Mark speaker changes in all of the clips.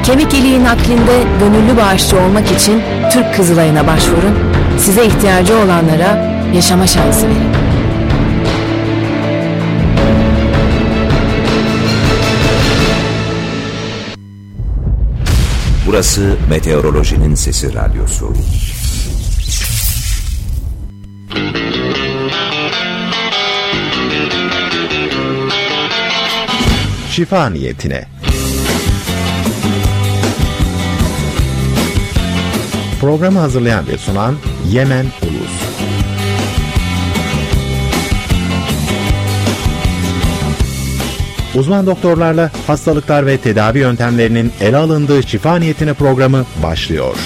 Speaker 1: Kemik iliği naklinde gönüllü bağışçı olmak için Türk Kızılayı'na başvurun. Size ihtiyacı olanlara yaşama şansı verin.
Speaker 2: Burası Meteorolojinin Sesi Radyosu.
Speaker 3: Şifa niyetine. Programı hazırlayan ve sunan Yemen Ulus. Uzman doktorlarla hastalıklar ve tedavi yöntemlerinin ele alındığı Şifa Niyetine programı başlıyor.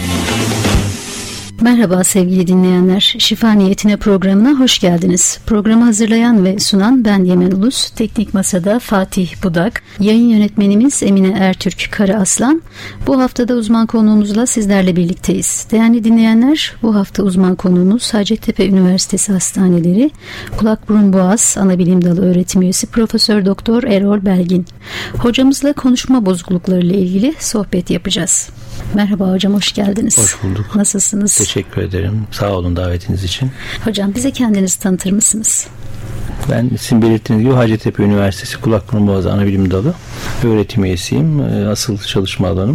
Speaker 4: Merhaba sevgili dinleyenler, Şifa Niyetine programına hoş geldiniz. Programı hazırlayan ve sunan ben Yemen Ulus, teknik masada Fatih Budak, yayın yönetmenimiz Emine Ertürk Karaaslan. Bu haftada uzman konuğumuzla sizlerle birlikteyiz. Değerli dinleyenler, bu hafta uzman konuğumuz Hacettepe Üniversitesi Hastaneleri Kulak Burun Boğaz Anabilim Dalı öğretim üyesi Profesör Doktor Erol Belgin. Hocamızla konuşma bozuklukları ile ilgili sohbet yapacağız. Merhaba hocam, hoş geldiniz.
Speaker 5: Hoş bulduk.
Speaker 4: Nasılsınız?
Speaker 5: Teşekkür ederim. Sağ olun davetiniz için.
Speaker 4: Hocam bize kendinizi tanıtır mısınız?
Speaker 5: Ben sizin belirttiğiniz gibi Hacettepe Üniversitesi Kulak Burun Boğaz Anabilim Dalı öğretim üyesiyim. Asıl çalışma alanım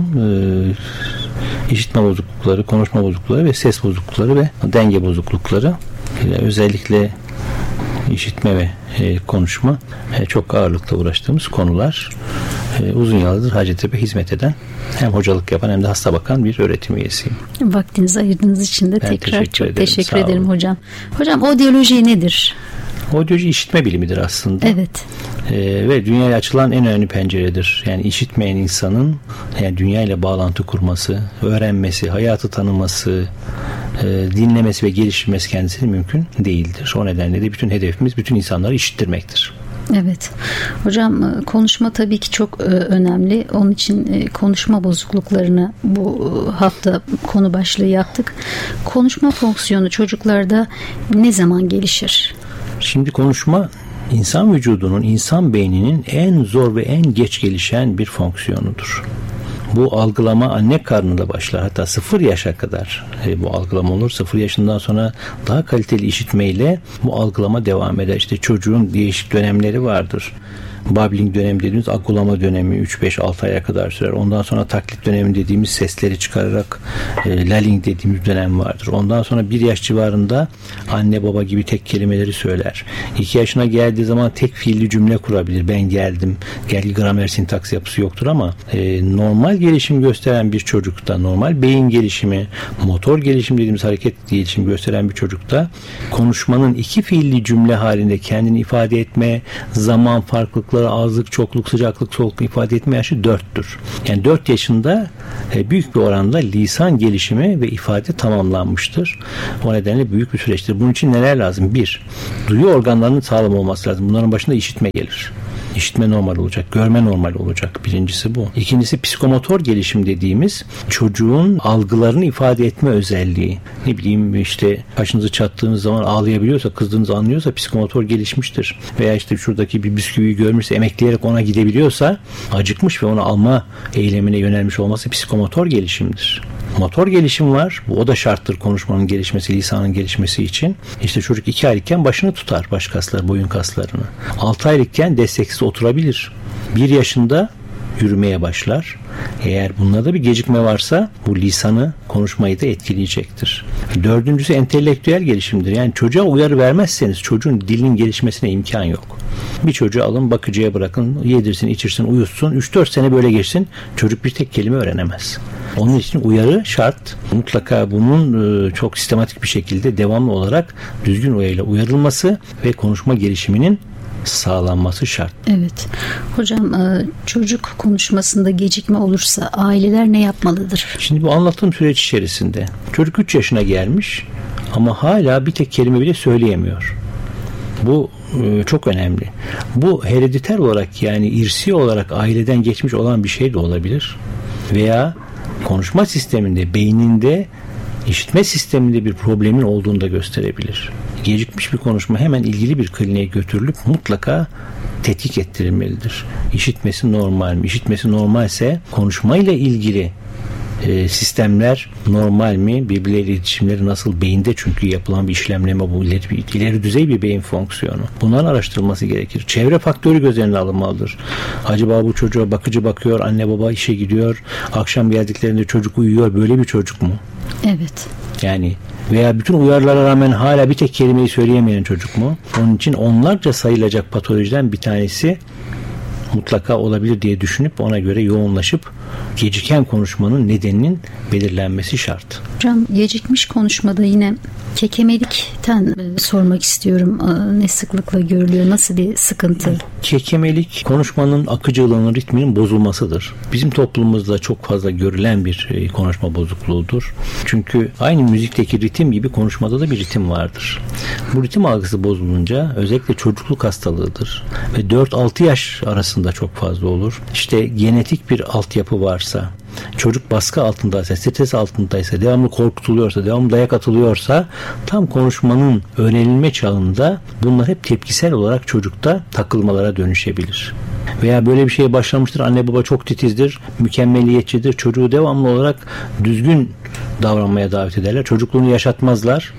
Speaker 5: işitme bozuklukları, konuşma bozuklukları ve ses bozuklukları ve denge bozuklukları. Özellikle işitme ve konuşma çok ağırlıkla uğraştığımız konular. Uzun yıllardır Hacettepe hizmet eden, hem hocalık yapan hem de hasta bakan bir öğretim üyesiyim.
Speaker 4: Vaktinizi ayırdığınız için de tekrar çok teşekkür ederim
Speaker 5: olun.
Speaker 4: hocam. Hocam odyoloji nedir?
Speaker 5: Odyoloji işitme bilimidir aslında.
Speaker 4: Evet.
Speaker 5: Ve dünyaya açılan en önemli penceredir. Yani işitmeyen insanın dünyayla bağlantı kurması, öğrenmesi, hayatı tanıması, dinlemesi ve geliştirmesi kendisine mümkün değildir. O nedenle de bütün hedefimiz bütün insanları işittirmektir.
Speaker 4: Evet. Hocam konuşma tabii ki çok önemli. Onun için konuşma bozukluklarını bu hafta konu başlığı yaptık. Konuşma fonksiyonu çocuklarda ne zaman gelişir?
Speaker 5: Şimdi konuşma insan vücudunun, insan beyninin en zor ve en geç gelişen bir fonksiyonudur. Bu algılama anne karnında başlar. Hatta 0 yaşa kadar bu algılama olur. 0 yaşından sonra daha kaliteli işitmeyle bu algılama devam eder. İşte çocuğun değişik dönemleri vardır. Babbling dönemi dediğimiz algılama dönemi 3-5-6 aya kadar sürer. Ondan sonra taklit dönemi dediğimiz sesleri çıkararak lulling dediğimiz dönem vardır. Ondan sonra 1 yaş civarında anne baba gibi tek kelimeleri söyler. 2 yaşına geldiği zaman tek fiilli cümle kurabilir. Ben geldim. Gelgi gramer sintaks yapısı yoktur ama normal gelişim gösteren bir çocukta, normal beyin gelişimi, motor gelişim dediğimiz hareket gelişimi gösteren bir çocukta konuşmanın 2 fiilli cümle halinde kendini ifade etme, zaman farklılıkları, azlık, çokluk, sıcaklık, soğukluk ifade etme yaşı 4'tür. Yani 4 yaşında büyük bir oranda lisan gelişimi ve ifade tamamlanmıştır. O nedenle büyük bir süreçtir. Bunun için neler lazım? 1. Duyu organlarının sağlam olması lazım. Bunların başında işitme gelir. İşitme normal olacak, görme normal olacak. Birincisi bu. İkincisi psikomotor gelişim dediğimiz çocuğun algılarını ifade etme özelliği. Ne bileyim işte başınızı çattığınız zaman ağlayabiliyorsa, kızdığınızı anlıyorsa psikomotor gelişmiştir. Veya işte şuradaki bir bisküviyi görmüşse emekleyerek ona gidebiliyorsa acıkmış ve onu alma eylemine yönelmiş olması psikomotor gelişimdir. Motor gelişim var. O da şarttır konuşmanın gelişmesi, lisanın gelişmesi için. İşte çocuk 2 aylıkken başını tutar, baş kasları, boyun kaslarını. 6 aylıkken desteksiz oturabilir. 1 yaşında yürümeye başlar. Eğer bunda da bir gecikme varsa bu lisanı, konuşmayı da etkileyecektir. 4. entelektüel gelişimdir. Yani çocuğa uyarı vermezseniz çocuğun dilinin gelişmesine imkan yok. Bir çocuğu alın, bakıcıya bırakın, yedirsin, içirsin, uyutsun. 3-4 sene böyle geçsin. Çocuk bir tek kelime öğrenemez. Onun için uyarı şart. Mutlaka bunun çok sistematik bir şekilde devamlı olarak düzgün uyarıyla uyarılması ve konuşma gelişiminin sağlanması şart.
Speaker 4: Evet. Hocam çocuk konuşmasında gecikme olursa aileler ne yapmalıdır?
Speaker 5: Şimdi bu anlattığım süreç içerisinde çocuk 3 yaşına gelmiş ama hala bir tek kelime bile söyleyemiyor. Bu çok önemli. Bu herediter olarak, yani irsi olarak aileden geçmiş olan bir şey de olabilir. Veya konuşma sisteminde, beyninde, işitme sisteminde bir problemin olduğunu da gösterebilir. Gecikmiş bir konuşma hemen ilgili bir kliniğe götürülüp mutlaka tetkik ettirilmelidir. İşitmesi normal mi? İşitmesi normalse konuşmayla ilgili sistemler normal mi? Birbirleriyle iletişimleri nasıl? Beyinde çünkü yapılan bir işlemleme bu. İleri düzey bir beyin fonksiyonu. Bunların araştırılması gerekir. Çevre faktörü göz önüne alınmalıdır. Acaba bu çocuğa bakıcı bakıyor, anne baba işe gidiyor, akşam geldiklerinde çocuk uyuyor. Böyle bir çocuk mu?
Speaker 4: Evet.
Speaker 5: Yani veya bütün uyarılara rağmen hala bir tek kelimeyi söyleyemeyen çocuk mu? Onun için onlarca sayılacak patolojiden bir tanesi mutlaka olabilir diye düşünüp ona göre yoğunlaşıp geciken konuşmanın nedeninin belirlenmesi şart.
Speaker 4: Hocam, gecikmiş konuşmada yine kekemelikten sormak istiyorum. Ne sıklıkla görülüyor? Nasıl bir sıkıntı?
Speaker 5: Kekemelik konuşmanın akıcılığının, ritminin bozulmasıdır. Bizim toplumumuzda çok fazla görülen bir konuşma bozukluğudur. Çünkü aynı müzikteki ritim gibi konuşmada da bir ritim vardır. Bu ritim algısı bozulunca özellikle çocukluk hastalığıdır. Ve 4-6 yaş arasında çok fazla olur. İşte genetik bir altyapı varsa, çocuk baskı altındaysa, stres altındaysa, devamlı korkutuluyorsa, devamlı dayak atılıyorsa, tam konuşmanın öğrenilme çağında bunlar hep tepkisel olarak çocukta takılmalara dönüşebilir. Veya böyle bir şeye başlamıştır, anne baba çok titizdir, mükemmeliyetçidir, çocuğu devamlı olarak düzgün davranmaya davet ederler, çocukluğunu yaşatmazlar.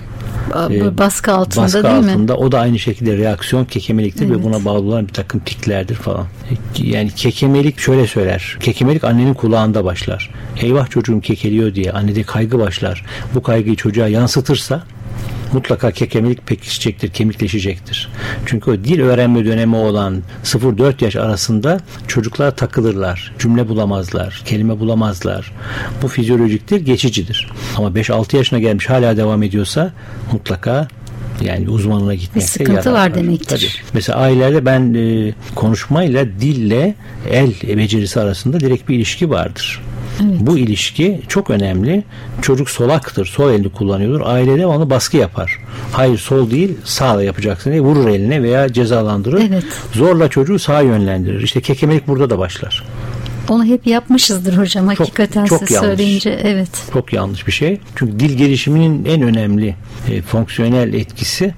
Speaker 4: Baskı altında
Speaker 5: baskı
Speaker 4: değil
Speaker 5: altında,
Speaker 4: mi?
Speaker 5: O da aynı şekilde reaksiyon kekemeliktir,
Speaker 4: evet.
Speaker 5: Ve buna bağlı olan bir takım tiklerdir falan. Yani kekemelik şöyle söyler. Kekemelik annenin kulağında başlar. Eyvah çocuğum kekeliyor diye annede kaygı başlar. Bu kaygıyı çocuğa yansıtırsa mutlaka kekemelik pekişecektir, kemikleşecektir. Çünkü o dil öğrenme dönemi olan 0-4 yaş arasında çocuklar takılırlar. Cümle bulamazlar, kelime bulamazlar. Bu fizyolojiktir, geçicidir. Ama 5-6 yaşına gelmiş hala devam ediyorsa mutlaka yani uzmanına gitmekte yarar var.
Speaker 4: Sıkıntı var demektir.
Speaker 5: Tabii. Mesela ailelerde ben konuşmayla dille el becerisi arasında direkt bir ilişki vardır.
Speaker 4: Evet.
Speaker 5: Bu ilişki çok önemli. Çocuk solaktır. Sol elini kullanıyordur. Aile devamlı baskı yapar. Hayır sol değil sağla yapacaksın diye vurur eline veya cezalandırır.
Speaker 4: Evet.
Speaker 5: Zorla çocuğu sağa yönlendirir. İşte kekemelik burada da başlar.
Speaker 4: Onu hep yapmışızdır hocam. Hakikaten
Speaker 5: çok
Speaker 4: siz
Speaker 5: yanlış.
Speaker 4: Söyleyince evet.
Speaker 5: Çok yanlış bir şey. Çünkü dil gelişiminin en önemli fonksiyonel etkisi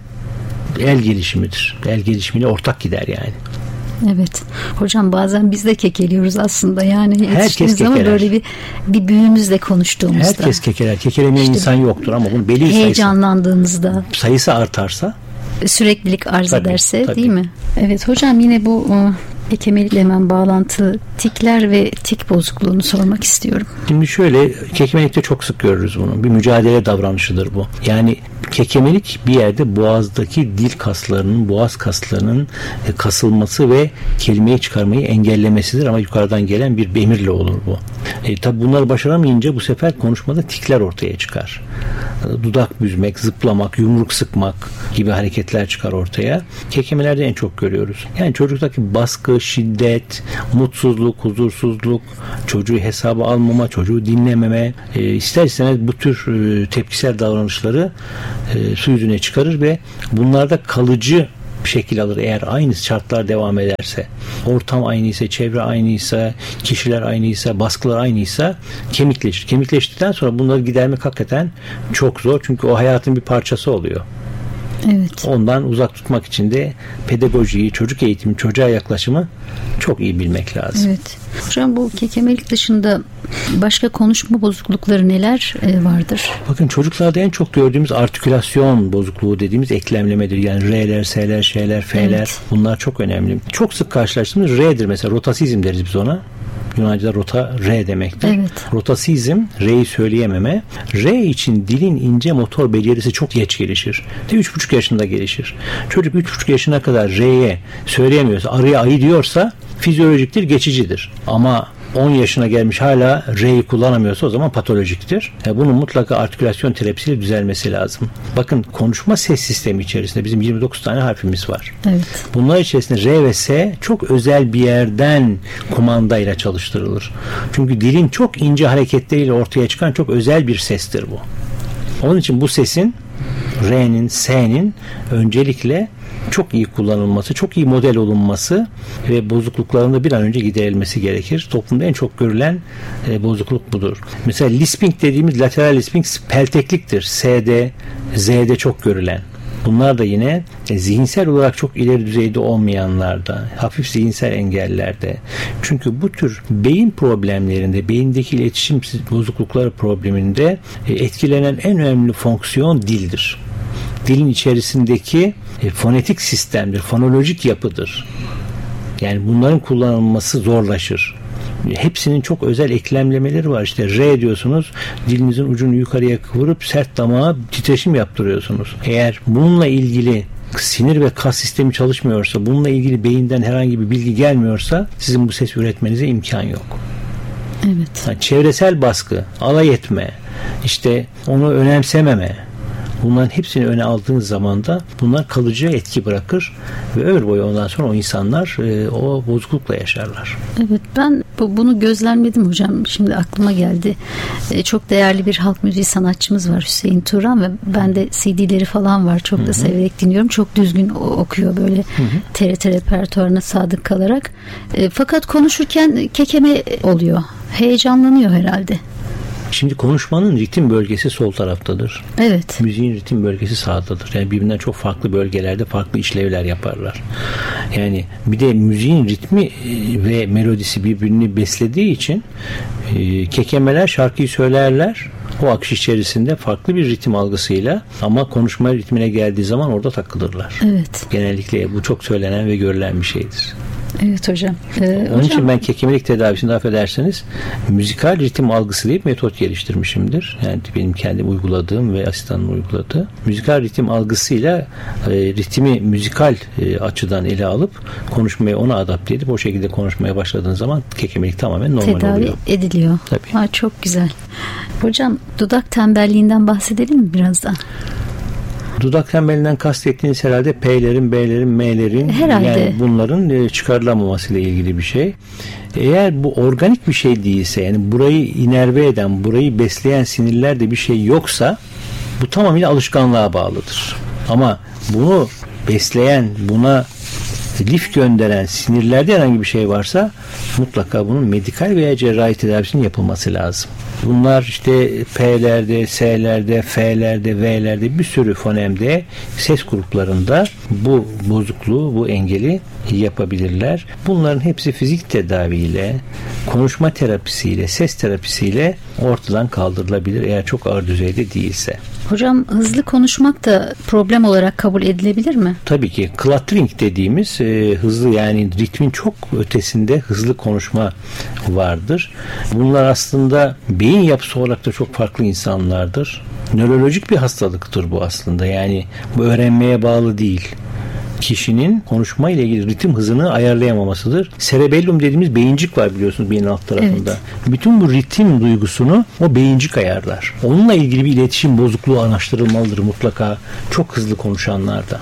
Speaker 5: el gelişimidir. El gelişimiyle ortak gider yani.
Speaker 4: Evet. Hocam bazen biz de kekeliyoruz aslında. Yani yetiştiğimiz zaman
Speaker 5: kekeler.
Speaker 4: böyle bir büyüğümüzle konuştuğumuzda.
Speaker 5: Herkes kekeler. Kekelemeyen
Speaker 4: İşte
Speaker 5: insan yoktur ama bunun belli
Speaker 4: heyecanlandığımızda
Speaker 5: sayısı artarsa
Speaker 4: süreklilik arz
Speaker 5: tabii,
Speaker 4: ederse
Speaker 5: tabii.
Speaker 4: değil mi? Evet hocam, yine bu kekemelikle hemen bağlantılı tikler ve tik bozukluğunu sormak istiyorum.
Speaker 5: Şimdi şöyle, kekemelikte çok sık görürüz bunu. Bir mücadele davranışıdır bu. Yani kekemelik bir yerde boğazdaki dil kaslarının, boğaz kaslarının kasılması ve kelimeyi çıkarmayı engellemesidir ama yukarıdan gelen bir emirle olur bu. Tabi bunları başaramayınca bu sefer konuşmada tikler ortaya çıkar. Dudak büzmek, zıplamak, yumruk sıkmak gibi hareketler çıkar ortaya. Kekemelerde en çok görüyoruz. Yani çocuktaki baskı, şiddet, mutsuzluk, huzursuzluk, çocuğu hesaba almama, çocuğu dinlememe, ister istemez bu tür tepkisel davranışları su yüzüne çıkarır ve bunlarda kalıcı bir şekil alır eğer aynı şartlar devam ederse. Ortam aynıysa, çevre aynıysa, kişiler aynıysa, baskılar aynıysa kemikleşir. Kemikleştikten sonra bunları gidermek hakikaten çok zor. Çünkü o hayatın bir parçası oluyor.
Speaker 4: Evet.
Speaker 5: Ondan uzak tutmak için de pedagojiyi, çocuk eğitimi, çocuğa yaklaşımı çok iyi bilmek lazım.
Speaker 4: Evet. Hocam bu kekemelik dışında başka konuşma bozuklukları neler vardır?
Speaker 5: Bakın çocuklarda en çok gördüğümüz artikülasyon bozukluğu dediğimiz eklemlemedir. Yani R'ler, S'ler, Ş'ler, F'ler
Speaker 4: Evet.
Speaker 5: bunlar çok önemli. Çok sık karşılaştığımız R'dir mesela. Rotasizm deriz biz ona. Yunanca'da rota R demektir.
Speaker 4: Evet.
Speaker 5: Rotasizm, R'yi söyleyememe. R için dilin ince motor becerisi çok geç gelişir. 3,5 yaşında gelişir. Çocuk 3,5 yaşına kadar R'ye söyleyemiyorsa, araya ayı diyorsa fizyolojiktir, geçicidir. Ama 10 yaşına gelmiş hala R'yi kullanamıyorsa o zaman patolojiktir. Bunun mutlaka artikülasyon terapisiyle düzelmesi lazım. Bakın konuşma ses sistemi içerisinde bizim 29 tane harfimiz var.
Speaker 4: Evet.
Speaker 5: Bunlar içerisinde R ve S çok özel bir yerden kumandayla çalıştırılır. Çünkü dilin çok ince hareketleriyle ortaya çıkan çok özel bir sestir bu. Onun için bu sesin R'nin, S'nin öncelikle çok iyi kullanılması, çok iyi model olunması ve bozukluklarında bir an önce giderilmesi gerekir. Toplumda en çok görülen bozukluk budur. Mesela lisping dediğimiz lateral lisping peltekliktir. S'de, Z'de çok görülen. Bunlar da yine zihinsel olarak çok ileri düzeyde olmayanlarda, hafif zihinsel engellerde. Çünkü bu tür beyin problemlerinde, beyindeki iletişim bozuklukları probleminde etkilenen en önemli fonksiyon dildir. Dilin içerisindeki fonetik sistemdir, fonolojik yapıdır. Yani bunların kullanılması zorlaşır. Hepsinin çok özel eklemlemeleri var. İşte R diyorsunuz, dilinizin ucunu yukarıya kıvırıp sert damağa titreşim yaptırıyorsunuz. Eğer bununla ilgili sinir ve kas sistemi çalışmıyorsa, bununla ilgili beyinden herhangi bir bilgi gelmiyorsa sizin bu ses üretmenize imkan yok.
Speaker 4: Evet.
Speaker 5: Yani çevresel baskı, alay etme, işte onu önemsememe, bunların hepsini öne aldığınız zaman da bunlar kalıcı etki bırakır ve ömür boyu ondan sonra o insanlar o bozuklukla yaşarlar.
Speaker 4: Evet, ben bunu gözlemledim hocam. Şimdi aklıma geldi. Çok değerli bir halk müziği sanatçımız var, Hüseyin Turan, ve bende CD'leri falan var. Çok da severek dinliyorum. Çok düzgün okuyor böyle. TRT repertuarına sadık kalarak. Fakat konuşurken kekeme oluyor. Heyecanlanıyor herhalde.
Speaker 5: Şimdi konuşmanın ritim bölgesi sol taraftadır.
Speaker 4: Evet.
Speaker 5: Müziğin ritim bölgesi sağdadır. Yani birbirinden çok farklı bölgelerde farklı işlevler yaparlar. Yani bir de müziğin ritmi ve melodisi birbirini beslediği için kekemeler şarkıyı söylerler. O akış içerisinde farklı bir ritim algısıyla, ama konuşma ritmine geldiği zaman orada takılırlar.
Speaker 4: Evet.
Speaker 5: Genellikle bu çok söylenen ve görülen bir şeydir.
Speaker 4: Evet hocam.
Speaker 5: Onun için ben kekemelik tedavisinde, affedersiniz, müzikal ritim algısı diye bir metot geliştirmişimdir. Yani benim kendim uyguladığım ve asistanım uyguladığı. Müzikal ritim algısıyla ritmi müzikal açıdan ele alıp konuşmaya ona adapte edip o şekilde konuşmaya başladığın zaman kekemelik tamamen normal
Speaker 4: tedavi
Speaker 5: oluyor.
Speaker 4: Ediliyor.
Speaker 5: Tabii.
Speaker 4: Çok güzel. Hocam, dudak tembelliğinden bahsedelim mi birazdan?
Speaker 5: Dudak tembelinden kastettiğiniz herhalde P'lerin, B'lerin, M'lerin,
Speaker 4: herhalde,
Speaker 5: yani bunların çıkarılamaması ile ilgili bir şey. Eğer bu organik bir şey değilse, yani burayı inerve eden, burayı besleyen sinirlerde bir şey yoksa bu tamamıyla alışkanlığa bağlıdır. Ama bunu besleyen, buna lif gönderen sinirlerde herhangi bir şey varsa mutlaka bunun medikal veya cerrahi tedavisinin yapılması lazım. Bunlar işte P'lerde, S'lerde, F'lerde, V'lerde, bir sürü fonemde, ses gruplarında bu bozukluğu, bu engeli yapabilirler. Bunların hepsi fizik tedaviyle, konuşma terapisiyle, ses terapisiyle ortadan kaldırılabilir eğer çok ağır düzeyde değilse.
Speaker 4: Hocam, hızlı konuşmak da problem olarak kabul edilebilir mi?
Speaker 5: Tabii ki. Cluttering dediğimiz hızlı, yani ritmin çok ötesinde hızlı konuşma vardır. Bunlar aslında beyin yapısı olarak da çok farklı insanlardır. Nörolojik bir hastalıktır bu aslında. Yani bu öğrenmeye bağlı değil. Kişinin konuşma ile ilgili ritim hızını ayarlayamamasıdır. Cerebellum dediğimiz beyincik var, biliyorsunuz, beynin alt tarafında. Evet. Bütün bu ritim duygusunu o beyincik ayarlar. Onunla ilgili bir iletişim bozukluğu araştırılmalıdır mutlaka çok hızlı konuşanlarda.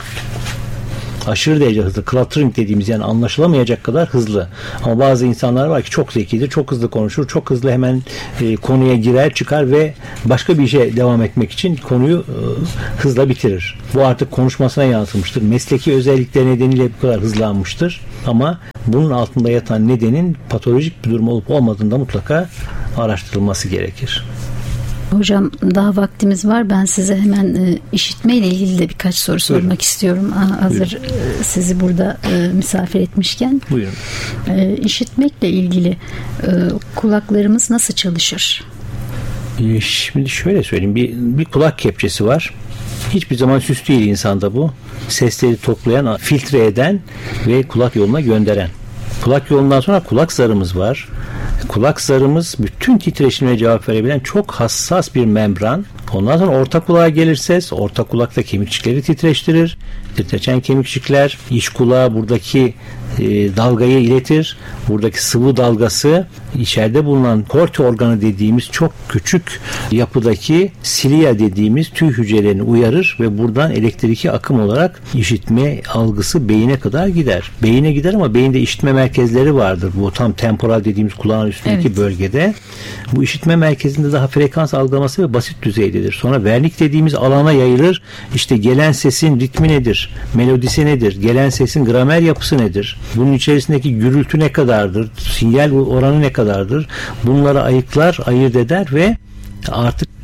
Speaker 5: Aşırı derece hızlı. Cluttering dediğimiz, yani anlaşılamayacak kadar hızlı. Ama bazı insanlar var ki çok zekidir, çok hızlı konuşur, çok hızlı hemen konuya girer çıkar ve başka bir işe devam etmek için konuyu hızla bitirir. Bu artık konuşmasına yansımıştır. Mesleki özellikleri nedeniyle bu kadar hızlanmıştır. Ama bunun altında yatan nedenin patolojik bir durum olup olmadığında mutlaka araştırılması gerekir.
Speaker 4: Hocam, daha vaktimiz var. Ben size hemen işitme ile ilgili de birkaç soru sormak istiyorum. Hazır Buyurun. Sizi burada misafir etmişken.
Speaker 5: Buyurun.
Speaker 4: İşitmekle ilgili kulaklarımız nasıl çalışır?
Speaker 5: Şimdi şöyle söyleyeyim. Bir kulak kepçesi var. Hiçbir zaman süs değil insanda bu. Sesleri toplayan, filtre eden ve kulak yoluna gönderen. Kulak yolundan sonra kulak zarımız var. Kulak zarımız bütün titreşimlere cevap verebilen çok hassas bir membran. Ondan sonra orta kulağa gelir ses. Orta kulakta kemikçikleri titreştirir. Titreşen kemikçikler iç kulağa buradaki dalgayı iletir. Buradaki sıvı dalgası içeride bulunan korte organı dediğimiz çok küçük yapıdaki silia dediğimiz tüy hücrelerini uyarır ve buradan elektriki akım olarak işitme algısı beyine kadar gider. Beyine gider ama beyinde işitme merkezleri vardır. Bu tam temporal dediğimiz kulağın üstündeki bölgede. Bu işitme merkezinde daha frekans algılaması ve basit düzeydedir. Sonra vernik dediğimiz alana yayılır. İşte gelen sesin ritmi nedir? Melodisi nedir? Gelen sesin gramer yapısı nedir? Bunun içerisindeki gürültü ne kadardır? Sinyal oranı ne kadardır? Bunları ayıklar, ayırt eder ve artık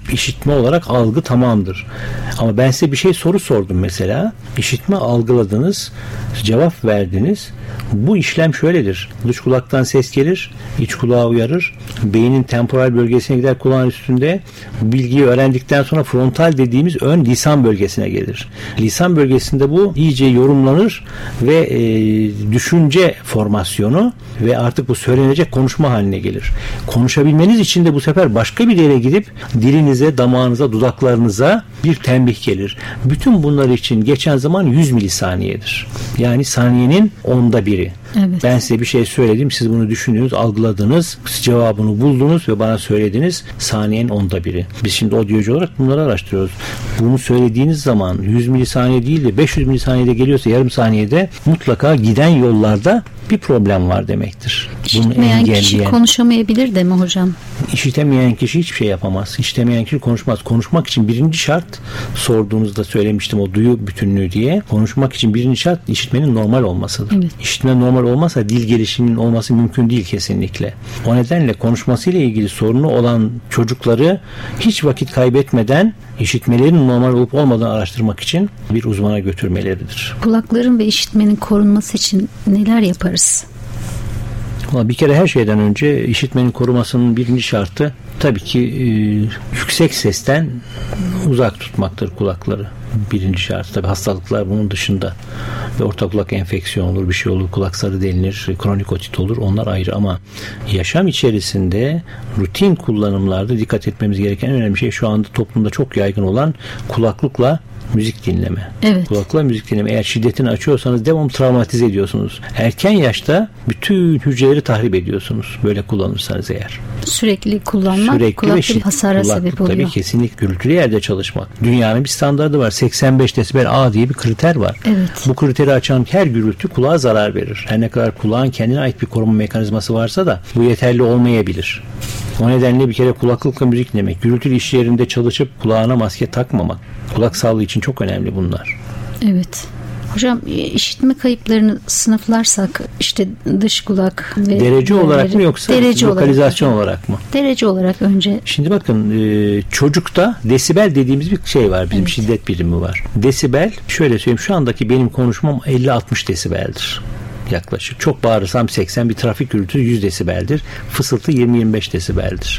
Speaker 5: işitme olarak algı tamamdır. Ama ben size bir soru sordum mesela. İşitme algıladınız, cevap verdiniz. Bu işlem şöyledir. Dış kulaktan ses gelir, iç kulağa uyarır. Beynin temporal bölgesine gider kulağın üstünde. Bu bilgiyi öğrendikten sonra frontal dediğimiz ön lisan bölgesine gelir. Lisan bölgesinde bu iyice yorumlanır ve düşünce formasyonu ve artık bu söylenecek konuşma haline gelir. Konuşabilmeniz için de bu sefer başka bir yere gidip dilinize, damağınıza, dudaklarınıza bir tembih gelir. Bütün bunlar için geçen zaman 100 milisaniyedir. Yani saniyenin 1/10'i.
Speaker 4: Evet.
Speaker 5: Ben size bir şey söyledim, siz bunu düşündünüz, algıladınız, cevabını buldunuz ve bana söylediniz. Saniyenin 10/1'i. Biz şimdi audiocu olarak bunları araştırıyoruz. Bunu söylediğiniz zaman 100 milisaniye değil de 500 milisaniyede geliyorsa yarım saniyede mutlaka giden yollarda bir problem var demektir.
Speaker 4: İşitmeyen kişi konuşamayabilir de mi hocam?
Speaker 5: İşitemeyen kişi hiçbir şey yapamaz. İşitemeyen kişi konuşmaz. Konuşmak için birinci şart, sorduğunuzda söylemiştim o duyu bütünlüğü diye. Konuşmak için birinci şart işitmenin normal olmasıdır.
Speaker 4: Evet.
Speaker 5: İşitme normal olmazsa dil gelişiminin olması mümkün değil kesinlikle. O nedenle konuşmasıyla ilgili sorunu olan çocukları hiç vakit kaybetmeden işitmelerinin normal olup olmadığını araştırmak için bir uzmana götürmeleridir.
Speaker 4: Kulakların ve işitmenin korunması için neler yaparız?
Speaker 5: Bir kere her şeyden önce işitmenin korumasının birinci şartı tabii ki yüksek sesten uzak tutmaktır kulakları. Birinci şart. Tabii hastalıklar bunun dışında. Ve orta kulak enfeksiyonu olur, bir şey olur, kulak sarı denilir, kronik otit olur. Onlar ayrı ama yaşam içerisinde rutin kullanımlarda dikkat etmemiz gereken en önemli şey şu anda toplumda çok yaygın olan kulaklıkla müzik dinleme.
Speaker 4: Evet.
Speaker 5: Kulakla müzik dinleme. Eğer şiddetini açıyorsanız devamlı travmatize ediyorsunuz. Erken yaşta bütün hücreleri tahrip ediyorsunuz. Böyle kullanırsanız eğer.
Speaker 4: Sürekli kullanmak kulakta bir hasara sebep oluyor.
Speaker 5: Tabii kesinlikle gürültülü yerde çalışmak. Dünyanın bir standardı var. 85 desibel A diye bir kriter var.
Speaker 4: Evet.
Speaker 5: Bu kriteri açan her gürültü kulağa zarar verir. Her ne kadar kulağın kendine ait bir koruma mekanizması varsa da bu yeterli olmayabilir. O nedenle bir kere kulaklıkla müzik dinlemek, gürültülü iş yerinde çalışıp kulağına maske takmamak, kulak sağlığı için çok önemli bunlar.
Speaker 4: Evet. Hocam işitme kayıplarını sınıflarsak işte dış kulak ve
Speaker 5: derece olarak mı yoksa lokalizasyon olarak mı?
Speaker 4: Derece olarak önce.
Speaker 5: Şimdi bakın çocukta desibel dediğimiz bir şey var. Bizim şiddet birimi var. Desibel şöyle söyleyeyim, şu andaki benim konuşmam 50-60 desibeldir. Yaklaşık. Çok bağırırsam 80, bir trafik gürültüsü 100 desibeldir. Fısıltı 20-25 desibeldir.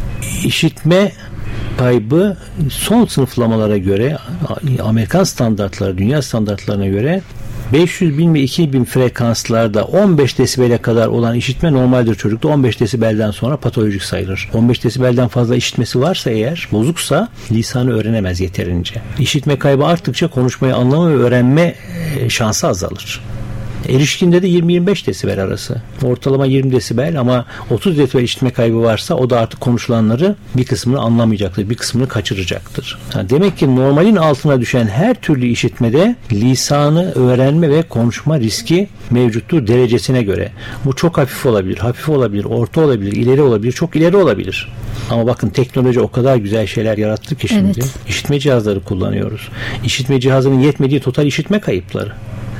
Speaker 5: İşitme kaybı son sınıflamalara göre, Amerikan standartları, dünya standartlarına göre 500.000 ve 2.000 frekanslarda 15 desibele kadar olan işitme normaldir çocukta. 15 desibelden sonra patolojik sayılır. 15 desibelden fazla işitmesi varsa eğer, bozuksa lisanı öğrenemez yeterince. İşitme kaybı arttıkça konuşmayı anlama ve öğrenme şansı azalır. Erişkinde de 20-25 desibel arası. Ortalama 20 desibel ama 30 desibel işitme kaybı varsa o da artık konuşulanları bir kısmını anlamayacaktır, bir kısmını kaçıracaktır. Demek ki normalin altına düşen her türlü işitmede lisanı öğrenme ve konuşma riski mevcuttur derecesine göre. Bu çok hafif olabilir, orta olabilir, ileri olabilir, çok ileri olabilir. Ama bakın teknoloji o kadar güzel şeyler yarattı ki şimdi.
Speaker 4: Evet.
Speaker 5: İşitme cihazları kullanıyoruz. İşitme cihazının yetmediği total işitme kayıpları.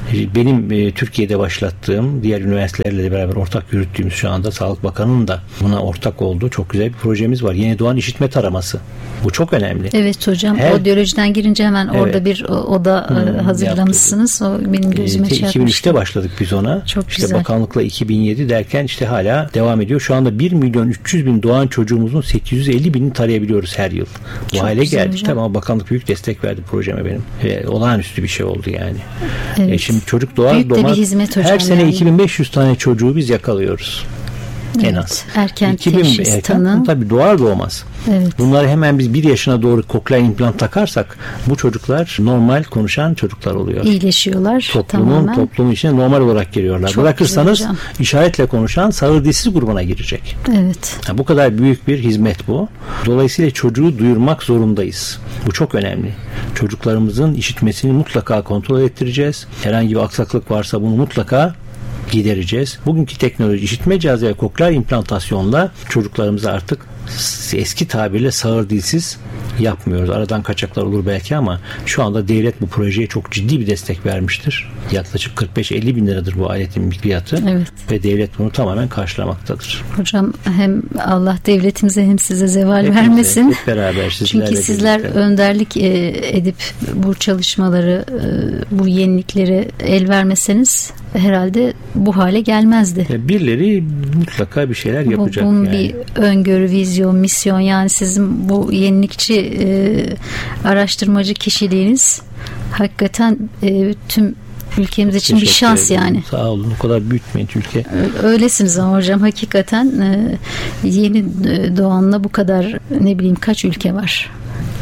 Speaker 5: Benim Türkiye'de başlattığım, diğer üniversitelerle beraber ortak yürüttüğümüz, şu anda Sağlık Bakanı'nın da buna ortak olduğu çok güzel bir projemiz var. Yeni doğan işitme taraması. Bu çok önemli.
Speaker 4: Evet hocam. Audiolojiden girince hemen orada bir oda hazırlamışsınız. O benim gözüme çarpmıştı.
Speaker 5: 2003'te başladık biz ona.
Speaker 4: Çok
Speaker 5: işte
Speaker 4: güzel.
Speaker 5: bakanlıkla 2007 derken işte hala devam ediyor. Şu anda 1.300.000 doğan çocuğumuzun 850.000'ini tarayabiliyoruz her yıl. Bu
Speaker 4: çok
Speaker 5: hale geldik.
Speaker 4: Hocam.
Speaker 5: Tamam, bakanlık büyük destek verdi projeme benim. Olağanüstü bir şey oldu yani.
Speaker 4: Evet.
Speaker 5: Şimdi çocuk doğar
Speaker 4: büyük
Speaker 5: doğmaz
Speaker 4: bir hizmet hocam.
Speaker 5: her sene
Speaker 4: yani.
Speaker 5: 2500 tane çocuğu biz yakalıyoruz. En az.
Speaker 4: Erken teşhis tanı.
Speaker 5: Tabii doğar doğmaz.
Speaker 4: Evet.
Speaker 5: Bunları hemen biz 1 yaşına doğru kokleer implant takarsak bu çocuklar normal konuşan çocuklar oluyor.
Speaker 4: İyileşiyorlar.
Speaker 5: Toplumun içine normal olarak giriyorlar.
Speaker 4: Çok
Speaker 5: Bırakırsanız işaretle konuşan sağır dilsiz grubuna girecek.
Speaker 4: Evet.
Speaker 5: Bu kadar büyük bir hizmet bu. Dolayısıyla çocuğu duyurmak zorundayız. Bu çok önemli. Çocuklarımızın işitmesini mutlaka kontrol ettireceğiz. Herhangi bir aksaklık varsa bunu mutlaka gidereceğiz. Bugünkü teknoloji işitme cihazı ve kokleer implantasyonla çocuklarımızı artık eski tabirle sağır dilsiz yapmıyoruz. Aradan kaçaklar olur belki ama şu anda devlet bu projeye çok ciddi bir destek vermiştir. Yaklaşık 45-50 bin liradır bu aletin fiyatı.
Speaker 4: Evet.
Speaker 5: Ve devlet bunu tamamen karşılamaktadır.
Speaker 4: Hocam hem Allah devletimize hem size zeval
Speaker 5: Hepimize,
Speaker 4: vermesin.
Speaker 5: hep beraber
Speaker 4: Çünkü sizler önderlik edip bu çalışmaları, bu yeniliklere el vermeseniz herhalde bu hale gelmezdi.
Speaker 5: Birileri mutlaka bir şeyler yapacak.
Speaker 4: Bunun
Speaker 5: yani.
Speaker 4: bir öngörü, vizyon, misyon, yani sizin bu yenilikçi araştırmacı kişiliğiniz hakikaten tüm ülkemiz için bir şans yani.
Speaker 5: Sağ olun. O kadar büyütmeyin Türkiye.
Speaker 4: Öylesiniz ama hocam hakikaten yeni doğanla bu kadar, ne bileyim, kaç ülke var?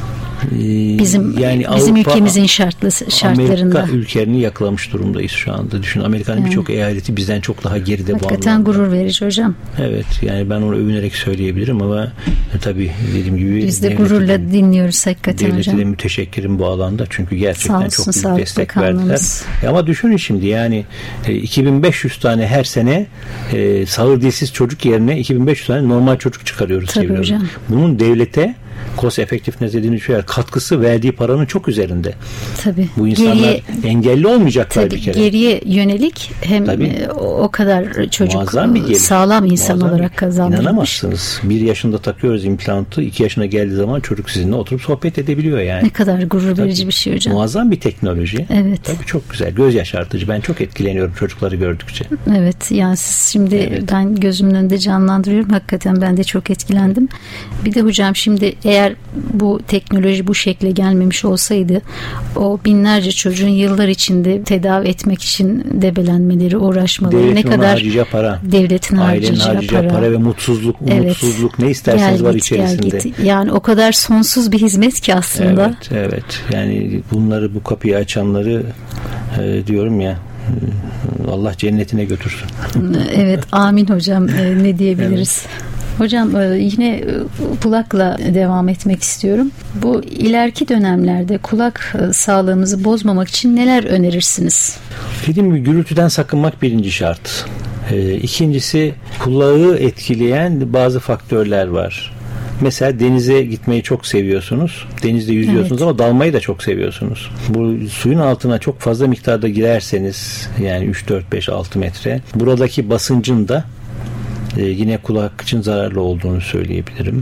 Speaker 4: Bizim
Speaker 5: Avrupa,
Speaker 4: ülkemizin şartlarında.
Speaker 5: Amerika ülkelerini yakalamış durumdayız şu anda. Düşün, Amerika'nın birçok eyaleti bizden çok daha geride bu anlamda.
Speaker 4: Hakikaten gurur verici hocam.
Speaker 5: Evet, yani ben onu övünerek söyleyebilirim ama tabii dediğim gibi
Speaker 4: biz de gururla dinliyoruz hakikaten hocam.
Speaker 5: Devlete de müteşekkirim bu alanda çünkü gerçekten
Speaker 4: olsun,
Speaker 5: çok büyük destek verdiler. Ama düşünün şimdi, yani 2500 tane her sene sağır dilsiz çocuk yerine 2500 tane normal çocuk çıkarıyoruz.
Speaker 4: Tabii hocam.
Speaker 5: Bunun devlete cost effectiveness dediğimiz şeyler, katkısı verdiği paranın çok üzerinde.
Speaker 4: Tabii.
Speaker 5: Bu insanlar engelli olmayacaklar bir kere.
Speaker 4: Geriye yönelik hem o kadar çocuk sağlam insan olarak kazanmış.
Speaker 5: İnanamazsınız. 1 yaşında takıyoruz implantı, 2 yaşına geldiği zaman çocuk sizinle oturup sohbet edebiliyor yani.
Speaker 4: Ne kadar gurur verici bir şey hocam.
Speaker 5: Muazzam bir teknoloji.
Speaker 4: Evet.
Speaker 5: Tabii çok güzel. Göz yaşartıcı. Ben çok etkileniyorum çocukları gördükçe.
Speaker 4: Evet. Yani siz şimdi ben gözümün önünde canlandırıyorum. Hakikaten ben de çok etkilendim. Bir de hocam şimdi eğer bu teknoloji bu şekle gelmemiş olsaydı o binlerce çocuğun yıllar içinde tedavi etmek için debelenmeleri, uğraşmaları,
Speaker 5: devletin
Speaker 4: ne kadar
Speaker 5: para,
Speaker 4: devletin harcayacağı
Speaker 5: para ve mutsuzluk ne isterseniz var içerisinde.
Speaker 4: Yani o kadar sonsuz bir hizmet ki aslında.
Speaker 5: Evet. Yani bunları, bu kapıyı açanları diyorum ya, Allah cennetine götürsün.
Speaker 4: Evet, amin hocam. Ne diyebiliriz? Evet. Hocam yine kulakla devam etmek istiyorum. Bu ileriki dönemlerde kulak sağlığımızı bozmamak için neler önerirsiniz?
Speaker 5: Dediğim gibi gürültüden sakınmak birinci şart. İkincisi, kulağı etkileyen bazı faktörler var. Mesela denize gitmeyi çok seviyorsunuz. Denizde yüzüyorsunuz ama dalmayı da çok seviyorsunuz. Bu suyun altına çok fazla miktarda girerseniz, yani 3, 4, 5, 6 metre, buradaki basıncın da yine kulak için zararlı olduğunu söyleyebilirim.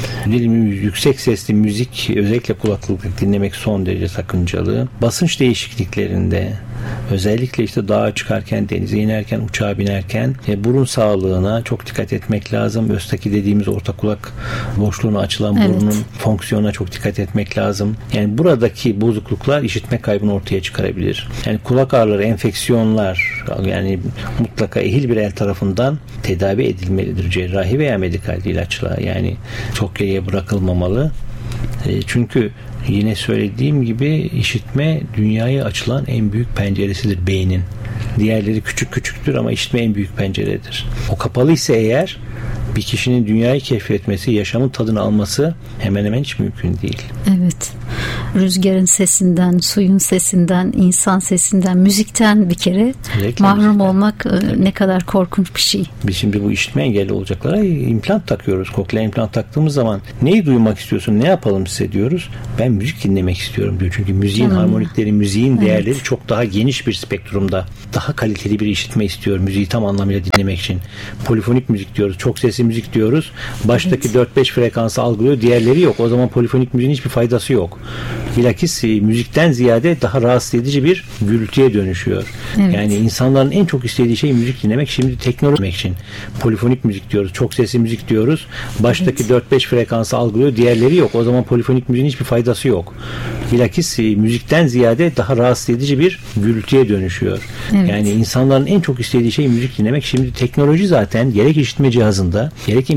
Speaker 5: Yüksek sesli müzik, özellikle kulaklıkla dinlemek son derece sakıncalı. Basınç değişikliklerinde, özellikle işte dağa çıkarken, denize inerken, uçağa binerken burun sağlığına çok dikkat etmek lazım. Östaki dediğimiz orta kulak boşluğuna açılan burnun fonksiyonuna çok dikkat etmek lazım. Yani buradaki bozukluklar işitme kaybını ortaya çıkarabilir. Yani kulak ağrıları, enfeksiyonlar yani mutlaka ehil bir el tarafından tedavi edilmelidir. Cerrahi veya medikal ilaçla, yani çok geriye bırakılmamalı. Çünkü yine söylediğim gibi işitme dünyaya açılan en büyük penceresidir beynin. Diğerleri küçüktür ama işitme en büyük penceredir. O kapalıysa eğer bir kişinin dünyayı keşfetmesi, yaşamın tadını alması hemen hemen hiç mümkün değil.
Speaker 4: Evet. Rüzgarın sesinden, suyun sesinden, insan sesinden, müzikten bir kere mahrum olmak ne kadar korkunç bir şey.
Speaker 5: Biz şimdi bu işitme engelli olacaklara implant takıyoruz. Kokleer implant taktığımız zaman neyi duymak istiyorsun, ne yapalım size diyoruz. Ben müzik dinlemek istiyorum diyor. Çünkü müziğin harmonikleri, müziğin değerleri çok daha geniş bir spektrumda. Daha kaliteli bir işitme istiyor müziği tam anlamıyla dinlemek için. Polifonik müzik diyoruz. Çok sesli müzik diyoruz. Baştaki 4-5 frekansı algılıyor. Diğerleri yok. O zaman polifonik müziğin hiçbir faydası yok. Bilakis müzikten ziyade daha rahatsız edici bir gürültüye dönüşüyor. Evet. Yani insanların en çok istediği şey müzik dinlemek. Şimdi teknoloji için polifonik müzik diyoruz. Çok sesli müzik diyoruz. Baştaki 4-5 frekansı algılıyor. Diğerleri yok. O zaman polifonik müziğin hiçbir faydası yok. Bilakis müzikten ziyade daha rahatsız edici bir gürültüye dönüşüyor. Evet. Yani insanların en çok istediği şey müzik dinlemek. Şimdi teknoloji zaten gerek işitme cihazında, gerek